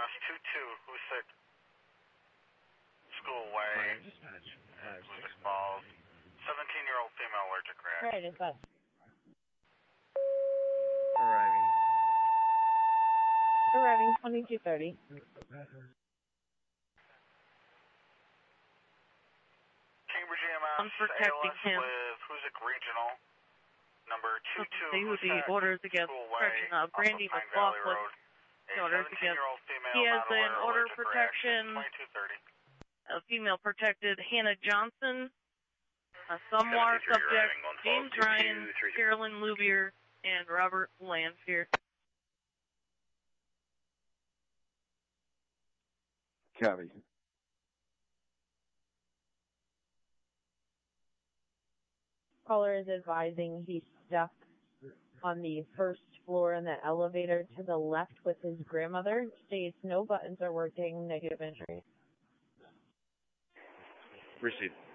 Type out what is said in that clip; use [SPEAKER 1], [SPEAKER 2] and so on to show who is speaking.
[SPEAKER 1] EMS 22, who's sick? School way. Who's exposed? 17-year-old female allergic reaction.
[SPEAKER 2] Right, it's us. Arriving 2230.
[SPEAKER 1] Cambridge EMS,
[SPEAKER 3] I'm protecting
[SPEAKER 1] ALS
[SPEAKER 3] him.
[SPEAKER 1] with Hoosick Regional, number 22,
[SPEAKER 3] They would be orders against Brandy
[SPEAKER 1] Pine Valley
[SPEAKER 3] McLaughlin.
[SPEAKER 1] Road. A
[SPEAKER 3] Orders against.
[SPEAKER 1] 17-year-old female
[SPEAKER 3] He has
[SPEAKER 1] not
[SPEAKER 3] an
[SPEAKER 1] aware
[SPEAKER 3] order
[SPEAKER 1] allergic
[SPEAKER 3] protection.
[SPEAKER 1] reaction, 2230.
[SPEAKER 3] A female protected Hannah Johnson. A Somewhere subject James Ryan, Carolyn Lubier, and Robert Lanfear.
[SPEAKER 4] Copy.
[SPEAKER 2] Caller is advising he's stuck on the first floor in the elevator to the left with his grandmother. States no buttons are working, negative injury.
[SPEAKER 4] Received.